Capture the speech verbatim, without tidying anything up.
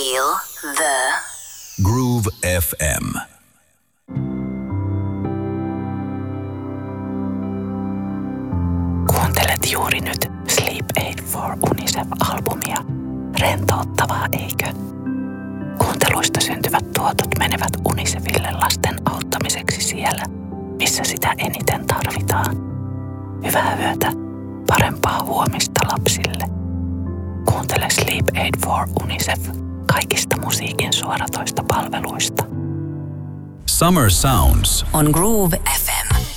Feel the Groove F M. Kuuntelet juuri nyt Sleep Aid for UNICEF-albumia. Rentouttavaa, eikö? Kuunteluista syntyvät tuotot menevät UNICEFille lasten auttamiseksi siellä, missä sitä eniten tarvitaan. Hyvää yötä, parempaa huomista lapsille. Kuuntele Sleep Aid for UNICEF kaikista musiikin suoratoista palveluista. Summer Sounds on Groove F M.